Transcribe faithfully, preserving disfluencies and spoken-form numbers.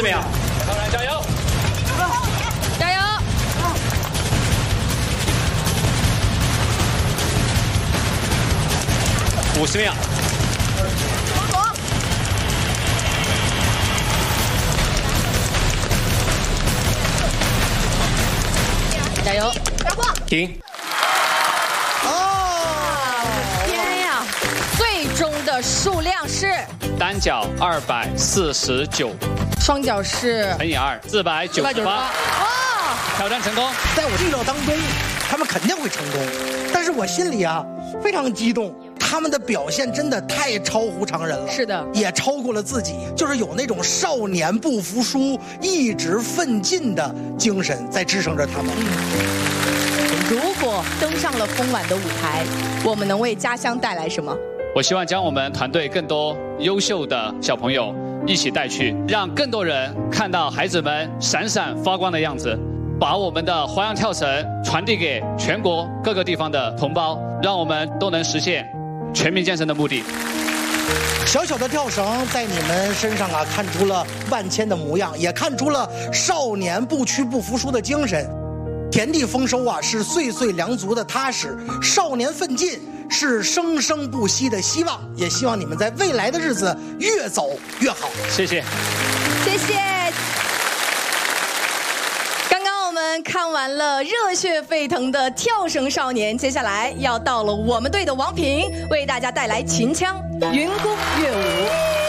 十秒，超人加油！ 加油！ 五十秒。 加油！ 停。 哦，天呀！最终的数量是单脚二百四十九， 双脚是乘以二，四百九十八。 哇！ 挑战成功。 在我预料当中，他们肯定会成功，但是我心里啊非常激动。他们的表现真的太超乎常人了， 是的， 也超过了自己，就是有那种少年不服输、一直奋进的精神在支撑着他们。 如果登上了丰晚的舞台，我们能为家乡带来什么？ 我希望将我们团队更多优秀的小朋友一起带去，让更多人看到孩子们闪闪发光的样子，把我们的花样跳绳传递给全国各个地方的同胞，让我们都能实现全民健身的目的。 小小的跳绳在你们身上啊，看出了万千的模样，也看出了少年不屈不服输的精神。田地丰收啊，是岁岁良足的踏实；少年奋进是生生不息的希望。也希望你们在未来的日子越走越好。 谢谢， 谢谢。刚刚我们看完了热血沸腾的跳绳少年，接下来要到了我们队的王品，为大家带来秦腔云宫乐舞。